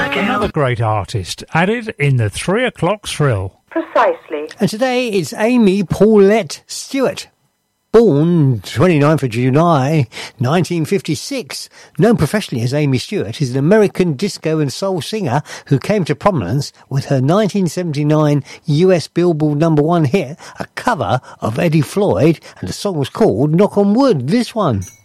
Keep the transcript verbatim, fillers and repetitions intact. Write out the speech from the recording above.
Another great artist added in the three o'clock thrill. Precisely. And today it's Amy Paulette Stewart. Born twenty-ninth of July nineteen fifty-six, known professionally as Amy Stewart, is an American disco and soul singer who came to prominence with her nineteen seventy-nine U S Billboard number one hit, a cover of Eddie Floyd, and the song was called Knock on Wood, this one.